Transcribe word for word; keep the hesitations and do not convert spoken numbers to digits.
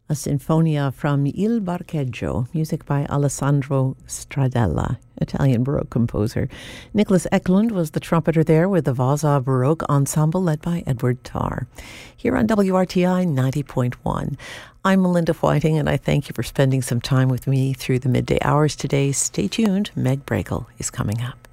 A Sinfonia from Il Barcheggio, music by Alessandro Stradella, Italian Baroque composer. Nicholas Eklund was the trumpeter there with the Vasa Baroque Ensemble led by Edward Tarr. Here on W R T I ninety point one. I'm Melinda Whiting, and I thank you for spending some time with me through the midday hours today. Stay tuned. Meg Brakel is coming up.